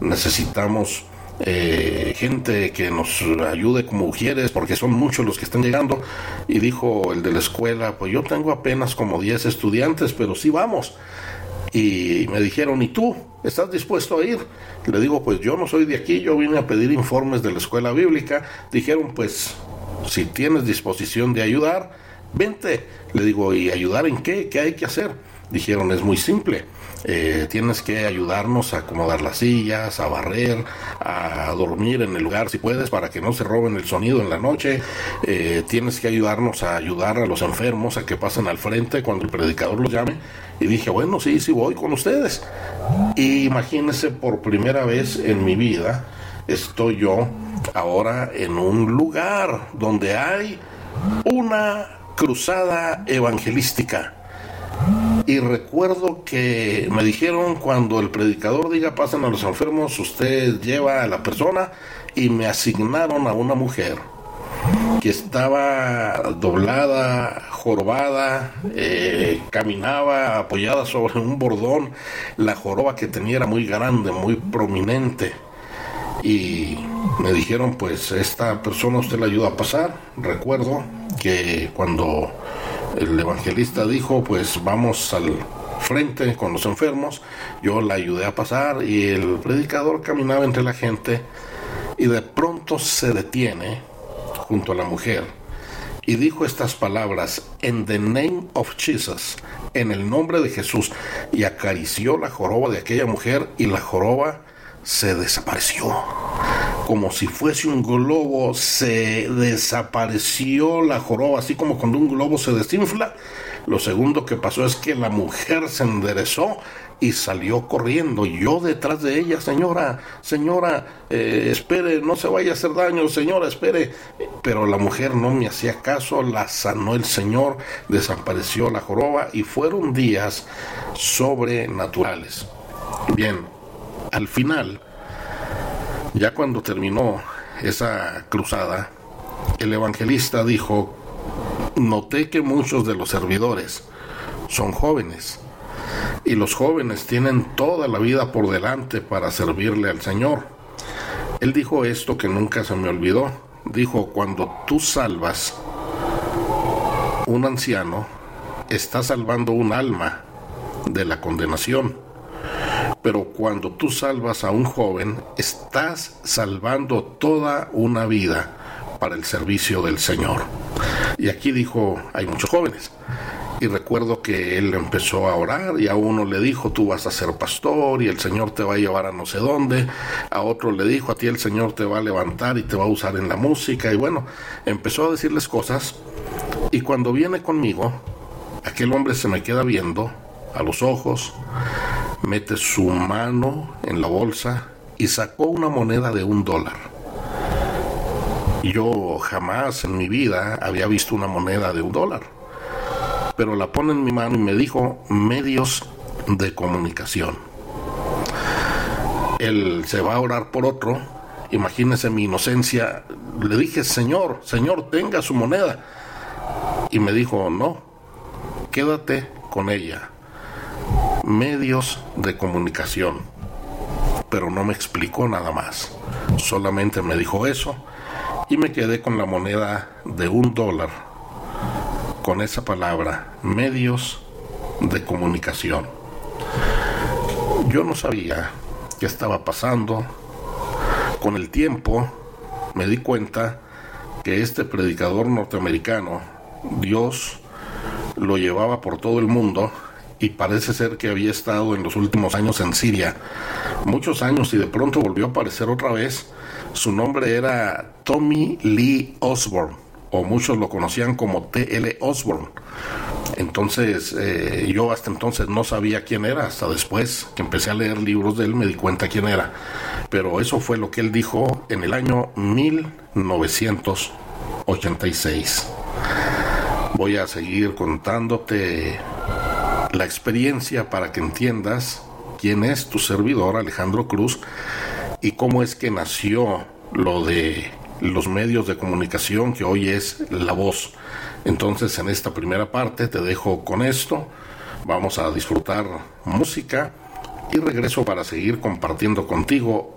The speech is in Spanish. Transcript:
necesitamos gente que nos ayude como ujieres, porque son muchos los que están llegando. Y dijo el de la escuela, pues yo tengo apenas como 10 estudiantes, pero sí vamos. Y me dijeron, ¿y tú? ¿Estás dispuesto a ir? Le digo, pues yo no soy de aquí, yo vine a pedir informes de la escuela bíblica. Dijeron, pues si tienes disposición de ayudar, vente. Le digo, ¿y ayudar en qué? ¿Qué hay que hacer? Dijeron, es muy simple. Tienes que ayudarnos a acomodar las sillas, a barrer, a dormir en el lugar si puedes, para que no se roben el sonido en la noche. Tienes que ayudarnos a ayudar a los enfermos a que pasen al frente cuando el predicador los llame. Y dije, bueno, sí voy con ustedes. Y imagínense, por primera vez en mi vida estoy yo ahora en un lugar donde hay una cruzada evangelística. Y recuerdo que me dijeron, cuando el predicador diga pasen a los enfermos, usted lleva a la persona, y me asignaron a una mujer que estaba doblada, jorobada, caminaba apoyada sobre un bordón. La joroba que tenía era muy grande, muy prominente. Y me dijeron, pues esta persona usted la ayuda a pasar. Recuerdo que cuando el evangelista dijo, pues vamos al frente con los enfermos, yo la ayudé a pasar, y el predicador caminaba entre la gente, y de pronto se detiene junto a la mujer y dijo estas palabras: "In the name of Jesus", en el nombre de Jesús, y acarició la joroba de aquella mujer, y la joroba se desapareció. Como si fuese un globo, se desapareció la joroba, así como cuando un globo se desinfla. Lo segundo que pasó es que la mujer se enderezó y salió corriendo. Yo detrás de ella: señora, espere, no se vaya a hacer daño, señora, espere. Pero la mujer no me hacía caso, la sanó el Señor, desapareció la joroba, y fueron días sobrenaturales. Bien, al final, ya cuando terminó esa cruzada, el evangelista dijo: noté que muchos de los servidores son jóvenes, y los jóvenes tienen toda la vida por delante para servirle al Señor. Él dijo esto que nunca se me olvidó. Dijo: cuando tú salvas un anciano, estás salvando un alma de la condenación. Pero cuando tú salvas a un joven, estás salvando toda una vida para el servicio del Señor. Y aquí dijo: hay muchos jóvenes. Y recuerdo que él empezó a orar, y a uno le dijo: tú vas a ser pastor y el Señor te va a llevar a no sé dónde. A otro le dijo: a ti el Señor te va a levantar y te va a usar en la música. Y bueno, empezó a decirles cosas. Y cuando viene conmigo, aquel hombre se me queda viendo a los ojos, mete su mano en la bolsa y sacó una moneda de $1. Yo jamás en mi vida había visto una moneda de $1, pero la pone en mi mano y me dijo: medios de comunicación. Él se va a orar por otro. Imagínese mi inocencia. Le dije: señor, tenga su moneda. Y me dijo: no, quédate con ella. Medios de comunicación. Pero no me explicó nada más, solamente me dijo eso, y me quedé con la moneda de $1, con esa palabra: medios de comunicación. Yo no sabía qué estaba pasando. Con el tiempo me di cuenta que este predicador norteamericano, Dios lo llevaba por todo el mundo, y parece ser que había estado en los últimos años en Siria, muchos años, y de pronto volvió a aparecer otra vez. Su nombre era Tommy Lee Osborne, o muchos lo conocían como T.L. Osborne. Entonces, yo hasta entonces no sabía quién era. Hasta después que empecé a leer libros de él me di cuenta quién era. Pero eso fue lo que él dijo en el año 1986. Voy a seguir contándote la experiencia para que entiendas quién es tu servidor, Alejandro Cruz, y cómo es que nació lo de los medios de comunicación, que hoy es La Voz. Entonces, en esta primera parte te dejo con esto. Vamos a disfrutar música y regreso para seguir compartiendo contigo